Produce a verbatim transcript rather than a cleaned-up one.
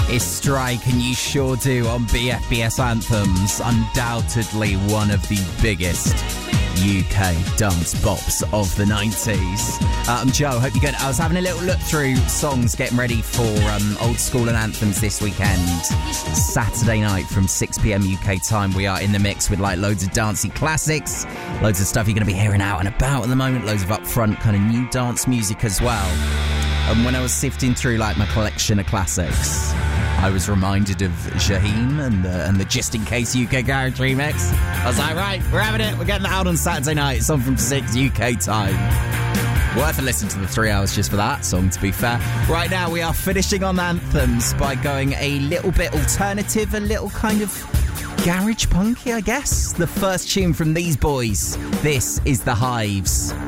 is Strike, and you sure do on B F B S Anthems. Undoubtedly one of the biggest U K dance bops of the nineties. Uh, I'm Joe, hope you're good. I was having a little look through songs, getting ready for um, Old School and Anthems this weekend. Saturday night from six p.m. U K time, we are in the mix with like loads of dancey classics, loads of stuff you're going to be hearing out and about at the moment, loads of upfront kind of new dance music as well. And when I was sifting through like my collection of classics, I was reminded of Jaheim and the, and the Just In Case U K Garage remix. I was like, right, we're having it. We're getting that out on Saturday night. It's on from six U K time. Worth a listen to the three hours just for that song, to be fair. Right now, we are finishing on Anthems by going a little bit alternative, a little kind of garage punky, I guess. The first tune from these boys. This is The Hives.